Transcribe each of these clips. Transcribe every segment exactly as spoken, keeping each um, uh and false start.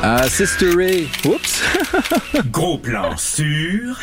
Ah, Sister Ray. Oups. Gros plan sur...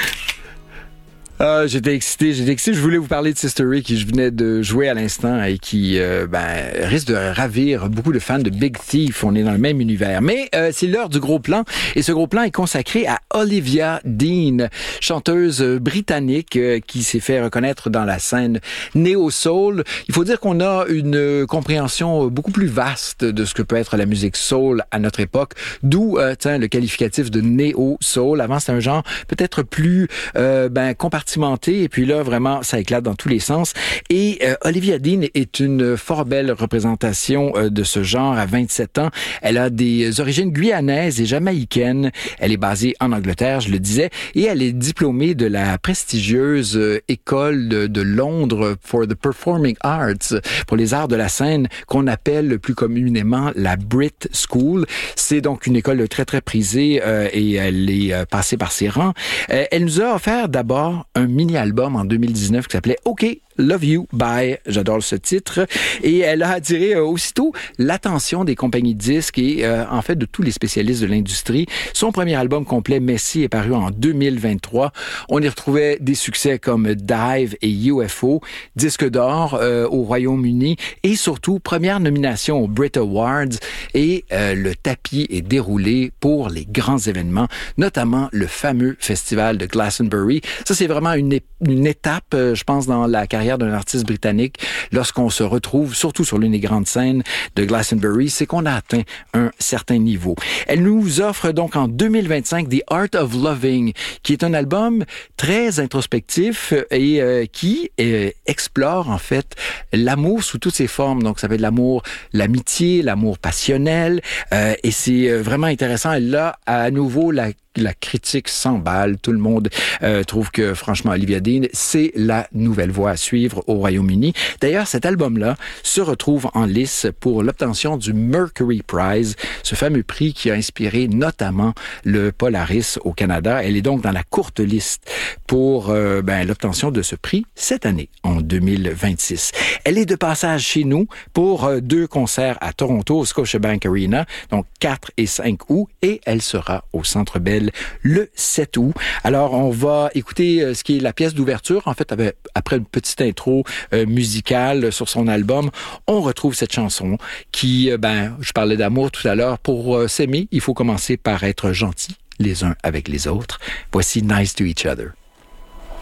Ah, j'étais excité, j'étais excité. Je voulais vous parler de Sister Ray qui venait de jouer à l'instant et qui euh, ben, risque de ravir beaucoup de fans de Big Thief. On est dans le même univers. Mais euh, c'est l'heure du gros plan et ce gros plan est consacré à Olivia Dean, chanteuse britannique euh, qui s'est fait reconnaître dans la scène néo-soul. Il faut dire qu'on a une compréhension beaucoup plus vaste de ce que peut être la musique soul à notre époque, d'où euh, tiens, le qualificatif de néo-soul. Avant, c'était un genre peut-être plus euh, ben, compartimenté. Et puis là, vraiment, ça éclate dans tous les sens. Et euh, Olivia Dean est une fort belle représentation euh, de ce genre à vingt-sept ans. Elle a des origines guyanaises et jamaïcaines. Elle est basée en Angleterre, je le disais, et elle est diplômée de la prestigieuse euh, école de, de Londres for the Performing Arts, pour les arts de la scène, qu'on appelle plus communément la Brit School. C'est donc une école très, très prisée euh, et elle est euh, passée par ses rangs. Euh, elle nous a offert d'abord un mini-album en deux mille dix-neuf qui s'appelait OK, Love You, Bye. J'adore ce titre. Et elle a attiré euh, aussitôt l'attention des compagnies de disques et euh, en fait de tous les spécialistes de l'industrie. Son premier album complet, Messy, est paru en deux mille vingt-trois. On y retrouvait des succès comme Dive et U F O, disque d'or euh, au Royaume-Uni et surtout première nomination aux Brit Awards et euh, le tapis est déroulé pour les grands événements, notamment le fameux festival de Glastonbury. Ça, c'est vraiment une, é- une étape, euh, je pense, dans la carrière d'un artiste britannique lorsqu'on se retrouve, surtout sur l'une des grandes scènes de Glastonbury, c'est qu'on a atteint un certain niveau. Elle nous offre donc en deux mille vingt-cinq The Art of Loving, qui est un album très introspectif et euh, qui euh, explore en fait l'amour sous toutes ses formes. Donc ça va être l'amour, l'amitié, l'amour passionnel euh, et c'est vraiment intéressant. Elle a à nouveau la La critique s'emballe. Tout le monde euh, trouve que, franchement, Olivia Dean, c'est la nouvelle voie à suivre au Royaume-Uni. D'ailleurs, cet album-là se retrouve en lice pour l'obtention du Mercury Prize, ce fameux prix qui a inspiré notamment le Polaris au Canada. Elle est donc dans la courte liste pour euh, ben, l'obtention de ce prix cette année, en deux mille vingt-six. Elle est de passage chez nous pour euh, deux concerts à Toronto, au Scotiabank Arena, donc quatre et cinq août, et elle sera au Centre Bell le sept août. Alors, on va écouter euh, ce qui est la pièce d'ouverture. En fait, avec, après une petite intro euh, musicale sur son album, on retrouve cette chanson qui, euh, ben, je parlais d'amour tout à l'heure. Pour euh, s'aimer, il faut commencer par être gentil les uns avec les autres. Voici Nice to Each Other.